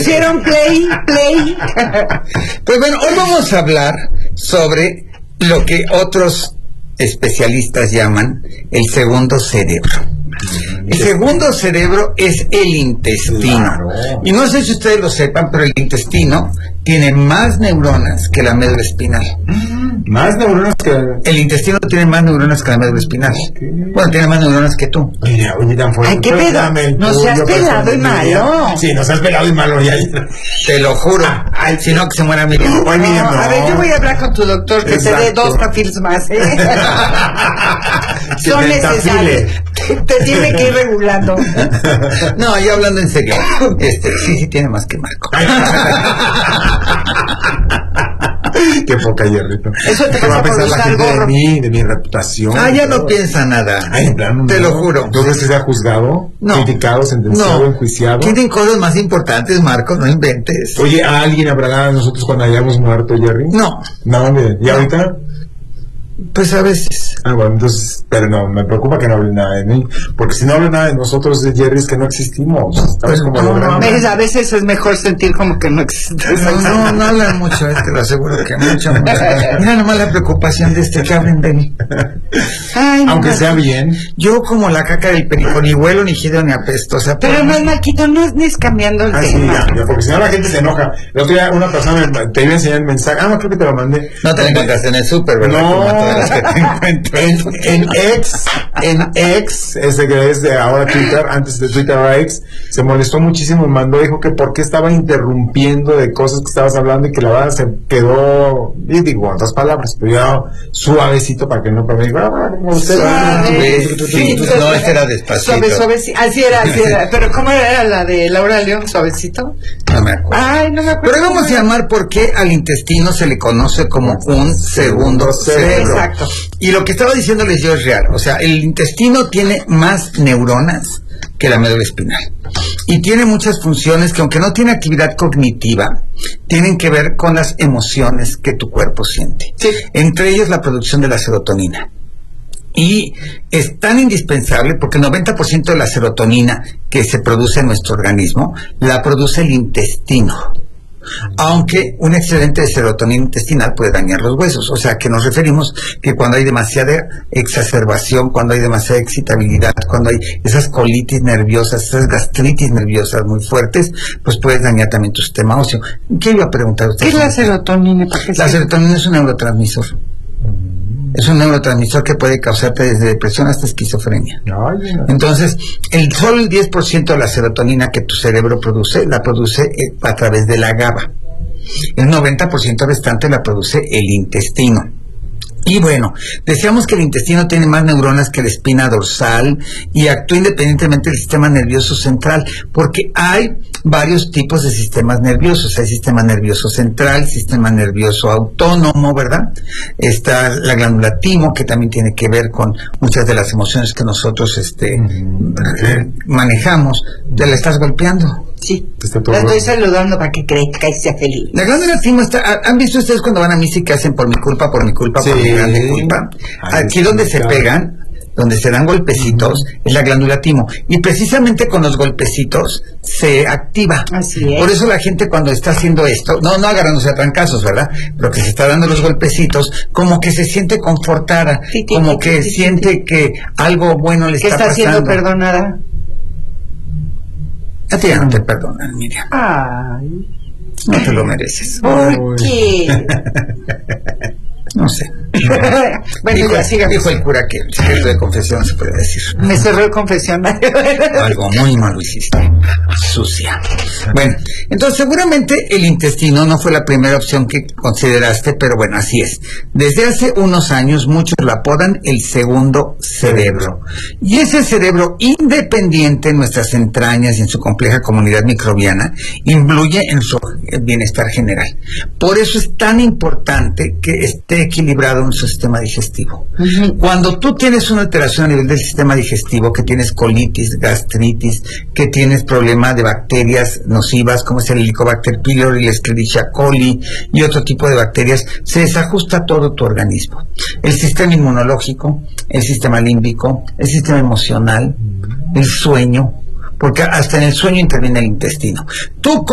Hicieron play. Pues bueno, hoy vamos a hablar sobre lo que otros especialistas llaman el segundo cerebro. El segundo cerebro es el intestino. Claro. Y no sé si ustedes lo sepan, pero el intestino tiene más neuronas que la médula espinal. Más neuronas que... El intestino tiene más neuronas que la médula espinal. Bueno, tiene más neuronas que tú. Oye, tan fuerte. Ay, qué pedo. No seas pelado y malo. Sí, no seas pelado y malo. Ya. Te lo juro. Ay, si no, que se muera Miriam. Ay, Miriam, no. A ver, yo voy a hablar con tu doctor que te dé 2 tafirs más, ¿eh? Son necesarios. Te tiene que ir regulando. No, yo hablando en serio. Sí tiene más que Marco. Qué poca, Hierrito. Eso te va pasa a por pensar la usar gente gorro. de mi reputación. Ya no piensa nada. Ay, en plan, te lo juro. ¿Tú crees que sea juzgado, criticado, sentenciado, enjuiciado? Tienen cosas más importantes, Marco, no inventes. Oye, ¿a alguien habrá a nosotros cuando hayamos muerto, Jerry? No. No, mire, ¿y ahorita? Pues a veces. Bueno, entonces, pero no, me preocupa que no hable nada de mí, porque si no habla nada de nosotros, de Jerry, es que no existimos. Estamos como logrando. A veces es mejor sentir como que no existe. No hablan mucho, te lo aseguro que mucho. Mira nomás la preocupación de que hablen de mí. Ay, aunque sea bien. Yo como la caca del perico, ni huelo, ni gido, ni apesto. O sea, pero no, Marquito, no es cambiando el tema. Sí, porque si no la gente se enoja. El otro día una persona te iba a enseñar el mensaje. No, creo que te lo mandé. No te lo encontraste en el súper, ¿verdad? No. En X, ese que es de ahora Twitter, antes de Twitter era X, se molestó muchísimo y mandó, dijo que por qué estaba interrumpiendo de cosas que estabas hablando y que la verdad se quedó, y digo, en otras palabras, pero ya suavecito para que no, para mí, no, ese era despacito. Suavecito, así era, pero ¿cómo era la de Laura León? ¿Suavecito? No me acuerdo. Ay, no me acuerdo. Pero vamos a llamar por qué al intestino se le conoce como un segundo cerebro. Exacto. Y lo que estaba diciéndoles yo es real. O sea, el intestino tiene más neuronas que la médula espinal. Y tiene muchas funciones que, aunque no tiene actividad cognitiva, tienen que ver con las emociones que tu cuerpo siente. Sí. Entre ellas la producción de la serotonina. Y es tan indispensable porque el 90% de la serotonina que se produce en nuestro organismo la produce el intestino. Aunque un excedente de serotonina intestinal puede dañar los huesos, o sea que nos referimos que cuando hay demasiada exacerbación, cuando hay demasiada excitabilidad, cuando hay esas colitis nerviosas, esas gastritis nerviosas muy fuertes, pues puedes dañar también tu sistema óseo. ¿Qué iba a preguntar usted? ¿Qué es la serotonina? La serotonina es un neurotransmisor. Es un neurotransmisor que puede causarte desde depresión hasta esquizofrenia. Entonces, solo el 10% de la serotonina que tu cerebro produce, la produce a través de la GABA. El 90% restante la produce el intestino. Y bueno, decíamos que el intestino tiene más neuronas que la espina dorsal y actúa independientemente del sistema nervioso central, porque hay varios tipos de sistemas nerviosos. Hay sistema nervioso central, sistema nervioso autónomo, ¿verdad? Está la glándula timo, que también tiene que ver con muchas de las emociones que nosotros manejamos. ¿Te la estás golpeando? Sí, la estoy saludando para que crezca y sea feliz. La glándula timo está... ¿Han visto ustedes cuando van a misa y que hacen por mi culpa, sí, por mi grande culpa? Aquí donde se pegan, donde se dan golpecitos, es la glándula timo. Y precisamente con los golpecitos se activa. Así es. Por eso la gente cuando está haciendo esto, no agarrándose a trancazos, ¿verdad? Pero que se está dando los golpecitos, como que se siente confortada, como que siente que algo bueno le está pasando. ¿Qué está siendo perdonada? A ti ya no te perdonan, Miriam. Ay. No te lo mereces. ¿Por qué? No sé. Bueno, dijo el cura que el secreto de confesión se puede decir. Me cerró el confesionario. Algo muy malo hiciste. Sucia. Bueno, entonces seguramente el intestino no fue la primera opción que consideraste, pero bueno, así es. Desde hace unos años muchos lo apodan el segundo cerebro. Y ese cerebro independiente en nuestras entrañas y en su compleja comunidad microbiana influye en su bienestar general. Por eso es tan importante que esté equilibrado en su sistema digestivo. Cuando tú tienes una alteración a nivel del sistema digestivo, que tienes colitis, gastritis, que tienes problema de bacterias nocivas como es el Helicobacter pylori, el Escherichia coli y otro tipo de bacterias, se desajusta todo tu organismo. El sistema inmunológico, el sistema límbico, el sistema emocional, el sueño, porque hasta en el sueño interviene el intestino. Tú